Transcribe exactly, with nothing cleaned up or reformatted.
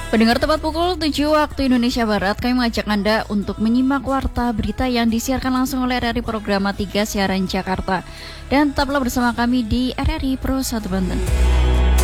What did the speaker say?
Pendengar tepat pukul tujuh waktu Indonesia Barat, kami mengajak Anda untuk menyimak warta berita yang disiarkan langsung oleh R R I Programa tiga Siaran Jakarta. Dan tetaplah bersama kami di R R I Pro satu Banten.